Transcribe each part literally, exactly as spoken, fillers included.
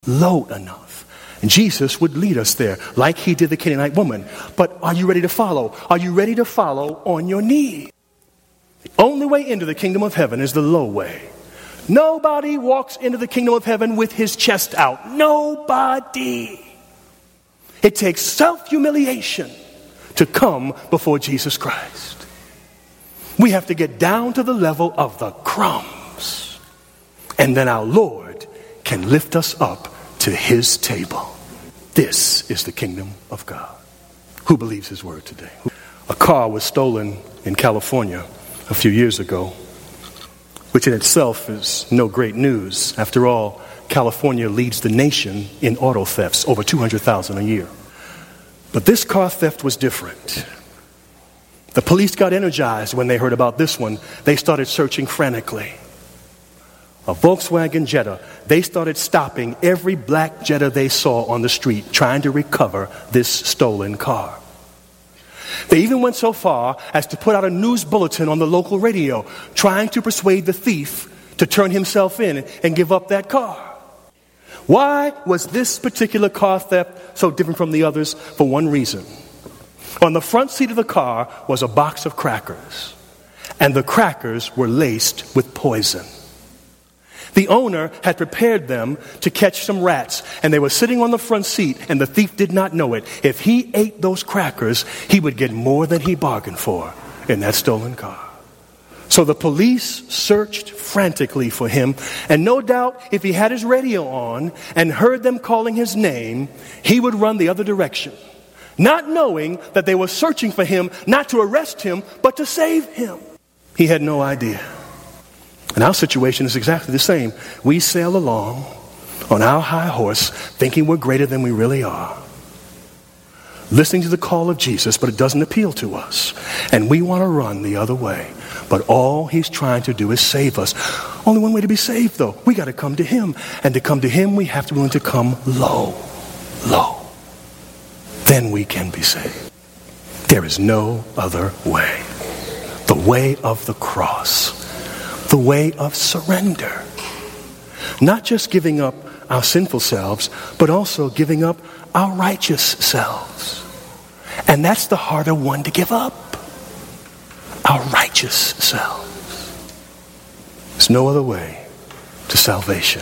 low enough. And Jesus would lead us there like he did the Canaanite woman. But are you ready to follow? Are you ready to follow on your knees? The only way into the kingdom of heaven is the low way. Nobody walks into the kingdom of heaven with his chest out. Nobody. It takes self-humiliation to come before Jesus Christ. We have to get down to the level of the crumbs. And then our Lord can lift us up to his table. This is the kingdom of God. Who believes his word today? A car was stolen in California a few years ago, which in itself is no great news. After all, California leads the nation in auto thefts, over two hundred thousand a year. But this car theft was different. The police got energized when they heard about this one. They started searching frantically. A Volkswagen Jetta, they started stopping every black Jetta they saw on the street, trying to recover this stolen car. They even went so far as to put out a news bulletin on the local radio, trying to persuade the thief to turn himself in and give up that car. Why was this particular car theft so different from the others? For one reason. On the front seat of the car was a box of crackers, and the crackers were laced with poison. The owner had prepared them to catch some rats, and they were sitting on the front seat, and the thief did not know it. If he ate those crackers, he would get more than he bargained for in that stolen car. So the police searched frantically for him, and no doubt if he had his radio on and heard them calling his name, he would run the other direction, not knowing that they were searching for him, not to arrest him, but to save him. He had no idea. And our situation is exactly the same. We sail along on our high horse, thinking we're greater than we really are, listening to the call of Jesus, but it doesn't appeal to us. And we want to run the other way. But all he's trying to do is save us. Only one way to be saved, though. We got to come to him. And to come to him, we have to be willing to come low, low. Then we can be saved. There is no other way. The way of the cross. The way of surrender. Not just giving up our sinful selves, but also giving up our righteous selves. And that's the harder one to give up. Our righteous selves. There's no other way to salvation.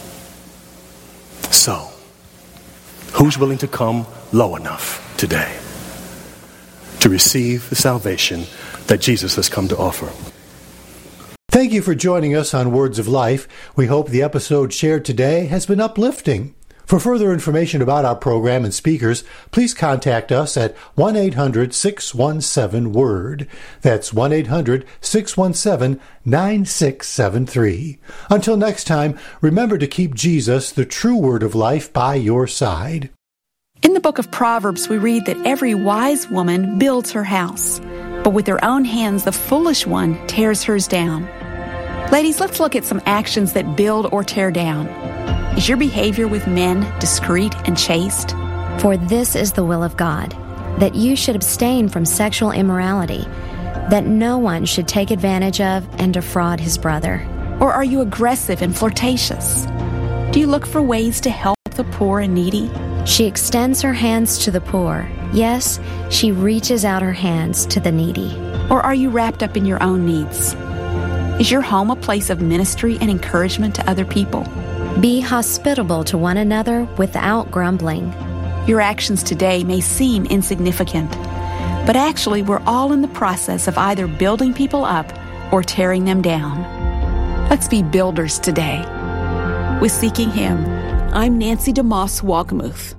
So, who's willing to come low enough today to receive the salvation that Jesus has come to offer? Thank you for joining us on Words of Life. We hope the episode shared today has been uplifting. For further information about our program and speakers, please contact us at one eight hundred six one seven WORD. That's one eight hundred six one seven nine six seven three. Until next time, remember to keep Jesus, the true word of life, by your side. In the book of Proverbs, we read that every wise woman builds her house, but with her own hands the foolish one tears hers down. Ladies, let's look at some actions that build or tear down. Is your behavior with men discreet and chaste? For this is the will of God, that you should abstain from sexual immorality, that no one should take advantage of and defraud his brother. Or are you aggressive and flirtatious? Do you look for ways to help the poor and needy? She extends her hands to the poor. Yes, she reaches out her hands to the needy. Or are you wrapped up in your own needs? Is your home a place of ministry and encouragement to other people? Be hospitable to one another without grumbling. Your actions today may seem insignificant, but actually we're all in the process of either building people up or tearing them down. Let's be builders today. With Seeking Him, I'm Nancy DeMoss Walgemuth.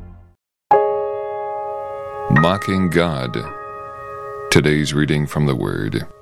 Mocking God. Today's reading from the Word.